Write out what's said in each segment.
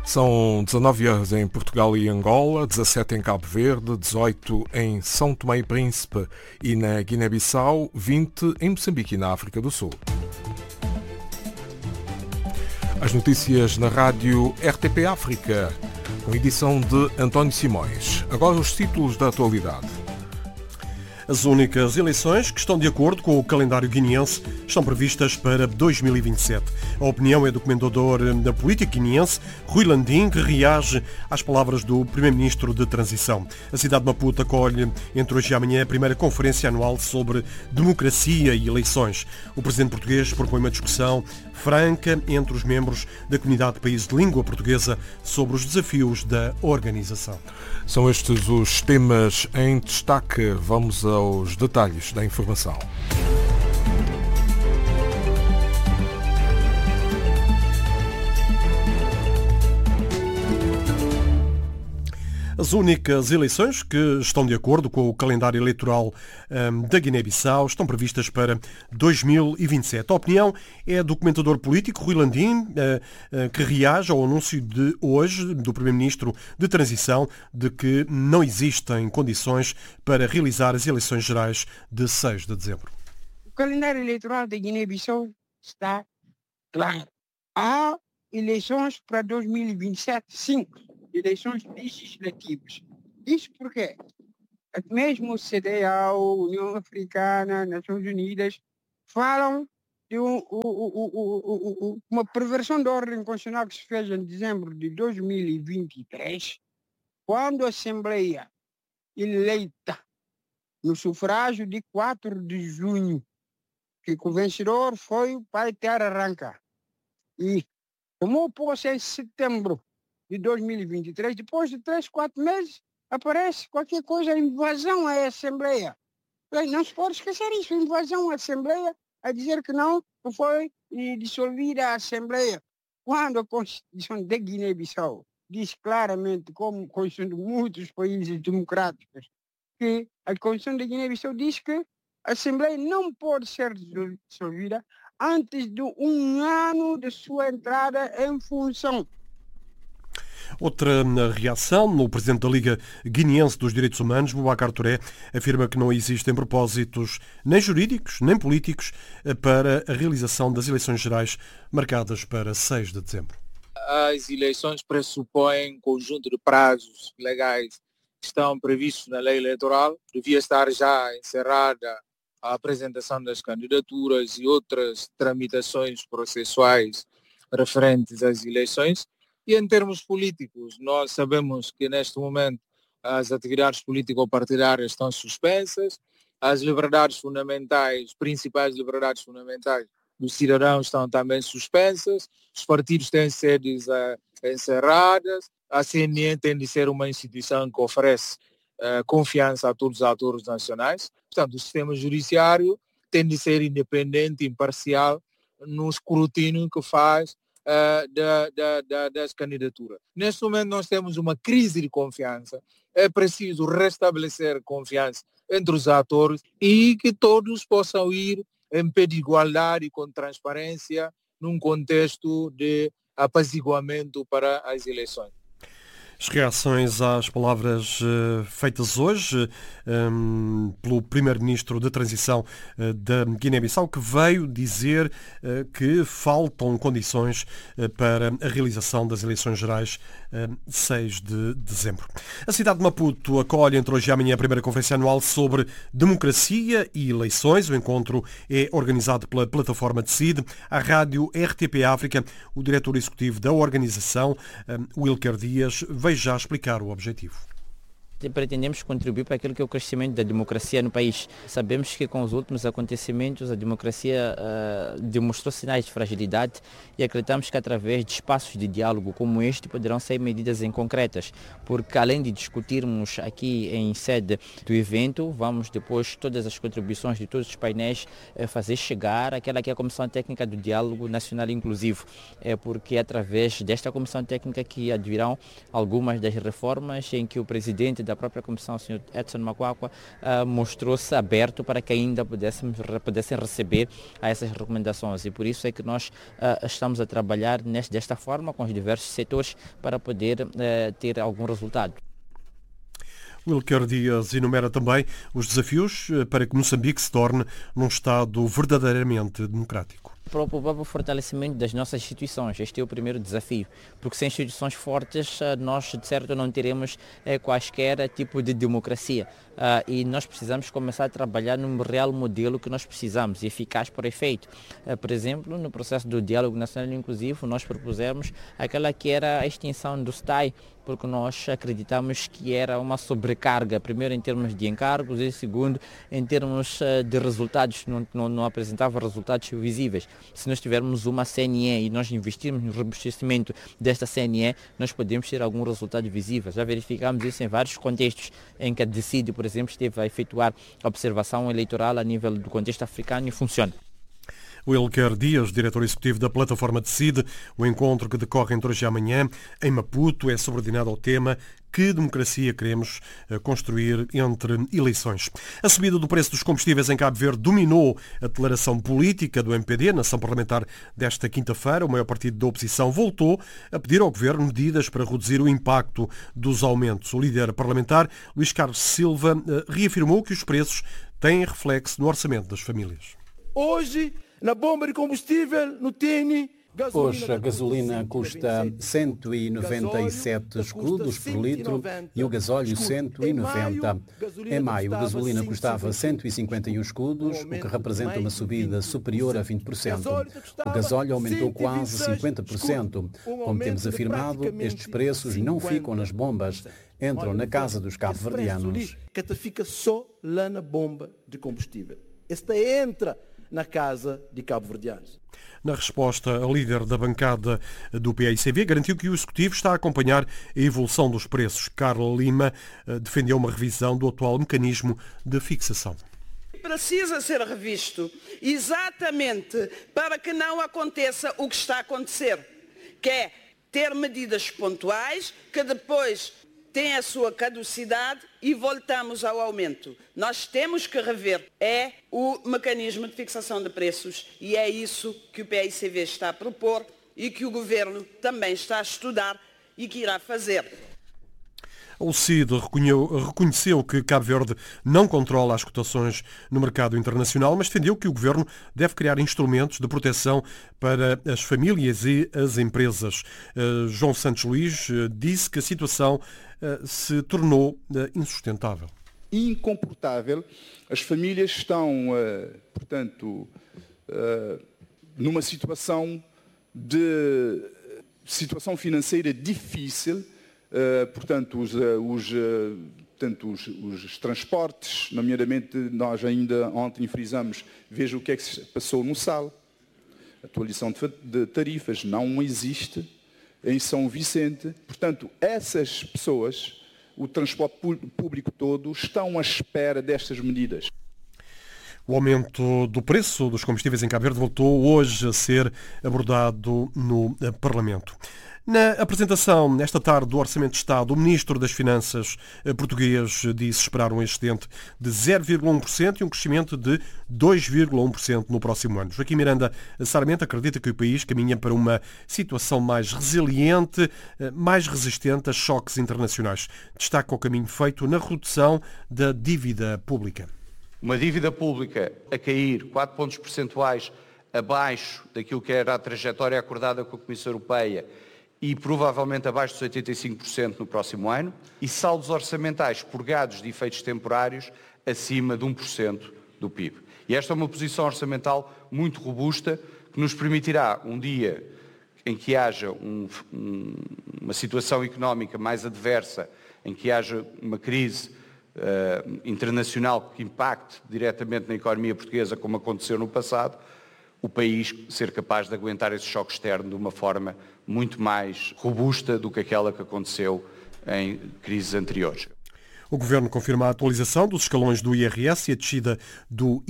São 19 horas em Portugal e Angola, 17 em Cabo Verde, 18 em São Tomé e Príncipe e na Guiné-Bissau, 20 em Moçambique e na África do Sul. As notícias na rádio RTP África, com edição de António Simões. Agora os títulos da atualidade. As únicas eleições que estão de acordo com o calendário guineense estão previstas para 2027. A opinião é do comentador da política guineense, Rui Landim, que reage às palavras do primeiro-ministro de transição. A cidade de Maputo acolhe entre hoje e amanhã a primeira conferência anual sobre democracia e eleições. O presidente português propõe uma discussão franca entre os membros da comunidade de países de língua portuguesa sobre os desafios da organização. São estes os temas em destaque. Vamos aos detalhes da informação. As únicas eleições que estão de acordo com o calendário eleitoral da Guiné-Bissau estão previstas para 2027. A opinião é do comentador político Rui Landim, que reage ao anúncio de hoje do primeiro-ministro de transição de que não existem condições para realizar as eleições gerais de 6 de dezembro. O calendário eleitoral da Guiné-Bissau está claro. Há eleições para 2027, 5. Eleições legislativas. Isso porque mesmo o CDAO, União Africana, Nações Unidas, falam de uma perversão da ordem constitucional que se fez em dezembro de 2023, quando a Assembleia eleita no sufrágio de 4 de junho, que o vencedor foi o Pai Terra Arranca. E tomou posse em setembro de 2023, depois de 3, 4 meses, aparece qualquer coisa, invasão à Assembleia. Não se pode esquecer isso, invasão à Assembleia, a dizer que não foi dissolvida a Assembleia. Quando a Constituição da Guiné-Bissau diz claramente, como a Constituição de muitos países democráticos, que a Constituição da Guiné-Bissau diz que a Assembleia não pode ser dissolvida antes de 1 ano de sua entrada em função. Outra reação, o presidente da Liga Guineense dos Direitos Humanos, Boubacar Touré, afirma que não existem propósitos nem jurídicos nem políticos para a realização das eleições gerais marcadas para 6 de dezembro. As eleições pressupõem um conjunto de prazos legais que estão previstos na lei eleitoral. Devia estar já encerrada a apresentação das candidaturas e outras tramitações processuais referentes às eleições. E em termos políticos, nós sabemos que neste momento as atividades político-partidárias estão suspensas, as liberdades fundamentais, principais liberdades fundamentais dos cidadãos estão também suspensas, os partidos têm sedes encerradas, a CNE tem de ser uma instituição que oferece confiança a todos os atores nacionais. Portanto, o sistema judiciário tem de ser independente e imparcial no escrutínio que faz das candidaturas. Neste momento nós temos uma crise de confiança. É preciso restabelecer confiança entre os atores e que todos possam ir em pé de igualdade e com transparência num contexto de apaziguamento para as eleições. As reações às palavras feitas hoje pelo primeiro-ministro de transição da Guiné-Bissau, que veio dizer que faltam condições para a realização das eleições gerais 6 de dezembro. A cidade de Maputo acolhe entre hoje e amanhã a primeira conferência anual sobre democracia e eleições. O encontro é organizado pela plataforma Decide. A rádio RTP África, o diretor executivo da organização, Wilker Dias, veio já explicar o objetivo. Pretendemos contribuir para aquilo que é o crescimento da democracia no país. Sabemos que com os últimos acontecimentos a democracia demonstrou sinais de fragilidade e acreditamos que através de espaços de diálogo como este poderão sair medidas concretas, porque além de discutirmos aqui em sede do evento, vamos depois todas as contribuições de todos os painéis fazer chegar aquela que é a Comissão Técnica do Diálogo Nacional Inclusivo, porque é através desta Comissão Técnica que advirão algumas das reformas em que o Presidente da própria Comissão, o Sr. Edson Makwakwa, mostrou-se aberto para que ainda pudessem receber a essas recomendações, e por isso é que nós estamos a trabalhar desta forma com os diversos setores para poder ter algum resultado. Wilker Dias enumera também os desafios para que Moçambique se torne num Estado verdadeiramente democrático. Para o próprio fortalecimento das nossas instituições. Este é o primeiro desafio, porque sem instituições fortes nós, de certo, não teremos quaisquer tipo de democracia. E nós precisamos começar a trabalhar num real modelo que nós precisamos, eficaz para efeito. Por exemplo, no processo do diálogo nacional inclusivo, nós propusemos aquela que era a extinção do STAI, porque nós acreditamos que era uma sobrecarga, primeiro em termos de encargos e segundo em termos de resultados, não apresentava resultados visíveis. Se nós tivermos uma CNE e nós investirmos no robustecimento desta CNE, nós podemos ter algum resultado visível. Já verificamos isso em vários contextos em que a DECID, por exemplo, esteve a efetuar observação eleitoral a nível do contexto africano e funciona. Wilker Dias, diretor executivo da plataforma DECID, o encontro que decorre entre hoje e amanhã em Maputo é subordinado ao tema Que democracia queremos construir entre eleições? A subida do preço dos combustíveis em Cabo Verde dominou a declaração política do MPD. Na sessão parlamentar desta quinta-feira, o maior partido da oposição voltou a pedir ao Governo medidas para reduzir o impacto dos aumentos. O líder parlamentar, Luís Carlos Silva, reafirmou que os preços têm reflexo no orçamento das famílias. Hoje, na bomba de combustível, no TINI, hoje a gasolina custa 197 escudos por litro e o gasóleo 190. Em maio, a gasolina custava 151 escudos, o que representa uma subida superior a 20%. O gasóleo aumentou quase 50%. Como temos afirmado, estes preços não ficam nas bombas, entram na casa dos cabo-verdianos. Que fica só lá na bomba de combustível. Esta entra na casa de cabo-verdianos. Na resposta, a líder da bancada do PAICV garantiu que o Executivo está a acompanhar a evolução dos preços. Carla Lima defendeu uma revisão do atual mecanismo de fixação. Precisa ser revisto exatamente para que não aconteça o que está a acontecer, que é ter medidas pontuais que depois têm a sua caducidade e voltamos ao aumento. Nós temos que rever o mecanismo de fixação de preços e é isso que o PAICV está a propor e que o Governo também está a estudar e que irá fazer. O CID reconheceu que Cabo Verde não controla as cotações no mercado internacional, mas defendeu que o Governo deve criar instrumentos de proteção para as famílias e as empresas. João Santos Luís disse que a situação se tornou insustentável. Incomportável. As famílias estão, portanto, numa situação financeira difícil. Portanto, os transportes, nomeadamente, nós ainda ontem frisamos, veja o que é que se passou no SAL. A atualização de tarifas não existe em São Vicente. Portanto, essas pessoas, o transporte público todo, estão à espera destas medidas. O aumento do preço dos combustíveis em Cabo Verde voltou hoje a ser abordado no Parlamento. Na apresentação, nesta tarde, do Orçamento de Estado, o Ministro das Finanças português disse esperar um excedente de 0,1% e um crescimento de 2,1% no próximo ano. Joaquim Miranda Sarmento acredita que o país caminha para uma situação mais resiliente, mais resistente a choques internacionais. Destaca o caminho feito na redução da dívida pública. Uma dívida pública a cair 4 pontos percentuais abaixo daquilo que era a trajetória acordada com a Comissão Europeia e provavelmente abaixo dos 85% no próximo ano, e saldos orçamentais purgados de efeitos temporários acima de 1% do PIB. E esta é uma posição orçamental muito robusta que nos permitirá, um dia em que haja uma situação económica mais adversa, em que haja uma crise internacional que impacte diretamente na economia portuguesa, como aconteceu no passado, o país ser capaz de aguentar esse choque externo de uma forma muito mais robusta do que aquela que aconteceu em crises anteriores. O Governo confirma a atualização dos escalões do IRS e a descida do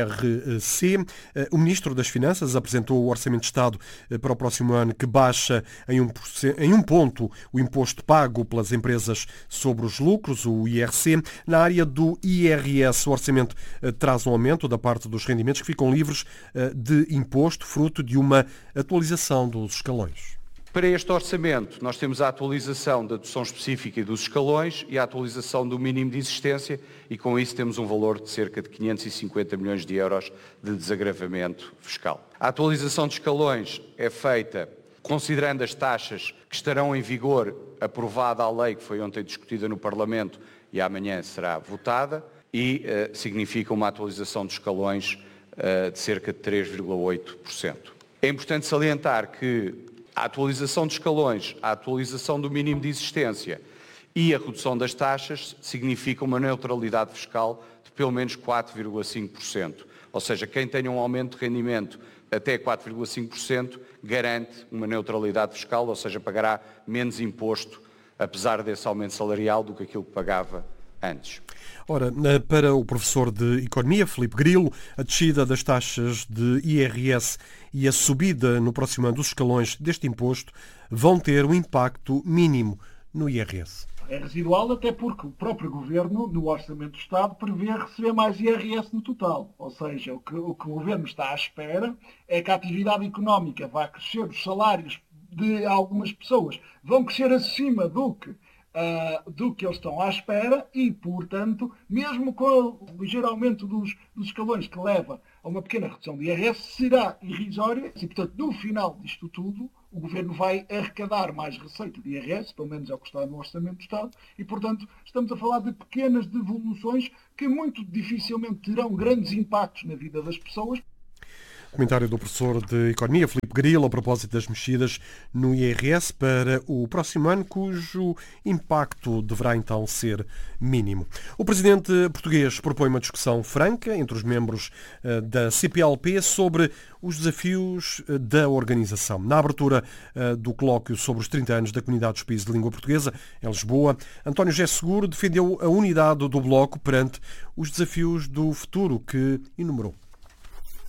IRC. O Ministro das Finanças apresentou o Orçamento de Estado para o próximo ano, que baixa em 1 ponto o imposto pago pelas empresas sobre os lucros, o IRC. Na área do IRS, o Orçamento traz um aumento da parte dos rendimentos que ficam livres de imposto, fruto de uma atualização dos escalões. Para este orçamento, nós temos a atualização da dedução específica e dos escalões e a atualização do mínimo de existência e com isso temos um valor de cerca de 550 milhões de euros de desagravamento fiscal. A atualização de escalões é feita considerando as taxas que estarão em vigor, aprovada a lei que foi ontem discutida no Parlamento e amanhã será votada, e significa uma atualização de escalões de cerca de 3,8%. É importante salientar que a atualização de escalões, a atualização do mínimo de existência e a redução das taxas significam uma neutralidade fiscal de pelo menos 4,5%. Ou seja, quem tenha um aumento de rendimento até 4,5% garante uma neutralidade fiscal, ou seja, pagará menos imposto, apesar desse aumento salarial, do que aquilo que pagava antes. Ora, para o professor de Economia, Filipe Grilo, a descida das taxas de IRS e a subida no próximo ano dos escalões deste imposto vão ter um impacto mínimo no IRS. É residual até porque o próprio Governo, no Orçamento do Estado, prevê receber mais IRS no total. Ou seja, o que o Governo está à espera é que a atividade económica vá crescer, os salários de algumas pessoas vão crescer acima do que eles estão à espera e, portanto, mesmo com o ligeiro aumento dos escalões que leva a uma pequena redução de IRS, será irrisória e, portanto, no final disto tudo, o Governo vai arrecadar mais receita de IRS, pelo menos é o que está no Orçamento do Estado, e, portanto, estamos a falar de pequenas devoluções que muito dificilmente terão grandes impactos na vida das pessoas. Comentário do professor de Economia, Filipe Grilo, a propósito das mexidas no IRS para o próximo ano, cujo impacto deverá então ser mínimo. O presidente português propõe uma discussão franca entre os membros da CPLP sobre os desafios da organização. Na abertura do colóquio sobre os 30 anos da Comunidade dos Países de Língua Portuguesa, em Lisboa, António José Seguro defendeu a unidade do Bloco perante os desafios do futuro que enumerou.